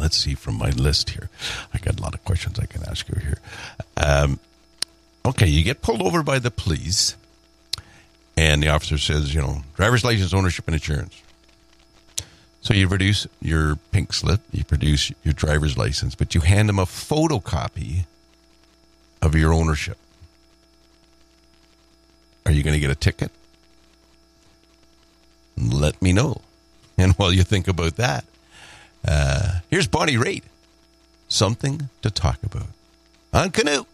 let's see from my list here. I got a lot of questions I can ask you here. Okay, you get pulled over by the police, and the officer says, driver's license, ownership, and insurance. So you produce your pink slip, you produce your driver's license, but you hand them a photocopy of your ownership. Are you going to get a ticket? Let me know. And while you think about that, here's Bonnie Raitt. Something to talk about on Canoe.